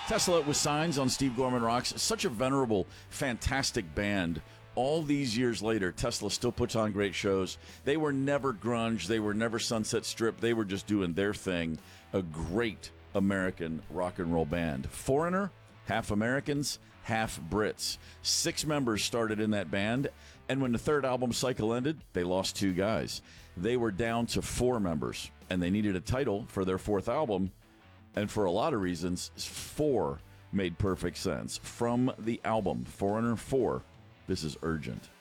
Tesla with Signs on Steve Gorman Rocks. Such a venerable, fantastic band. All these years later, Tesla still puts on great shows. They were never grunge. They were never Sunset Strip. They were just doing their thing. A great American rock and roll band. Foreigner, half Americans, half Brits. 6 members started in that band, and when the third album cycle ended, they lost 2 guys. They were down to 4 members, and they needed a title for their 4th album. And for a lot of reasons, 4 made perfect sense. From the album Foreigner 4, this is Urgent.